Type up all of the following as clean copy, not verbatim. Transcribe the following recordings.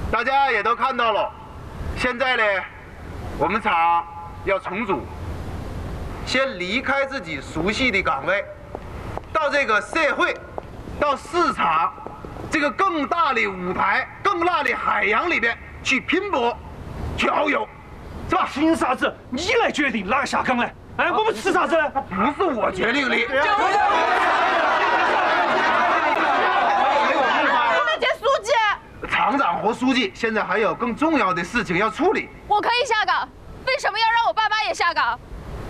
大家也都看到了，现在呢，我们厂要重组，先离开自己熟悉的岗位，到这个社会，到市场这个更大的舞台、更大的海洋里边去拼搏、去遨游，是吧？ 凭啥子你来决定哪个下岗呢？哎，我们吃啥子呢？ 不是我决定的。 我们见书记。 厂长和书记现在还有更重要的事情要处理。 我可以下岗，为什么要让我爸妈也下岗？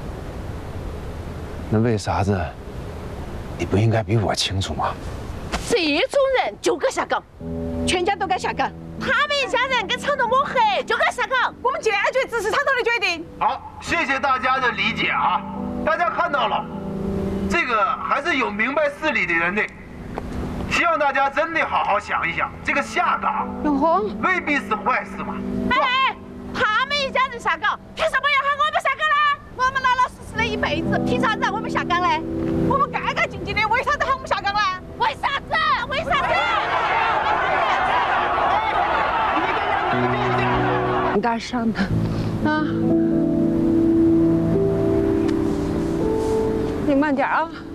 那为啥子？你不应该比我清楚吗？ 这种人就该下岗，全家都该下岗。他们一家人跟厂头抹黑，就该下岗。我们坚决支持厂头的决定。 好，谢谢大家的理解啊！大家看到了，这个还是有明白事理的人的。希望大家真的好好想一想，这个下岗未必是坏事嘛。 哎，他们一家人下岗，凭什么要喊我们下岗呢？我们老老实实的一辈子，凭啥子让我们下岗呢？我们干干净净的，为啥子喊我们下岗呢？为啥子？为啥子？ 干啥呢？啊！你慢点啊。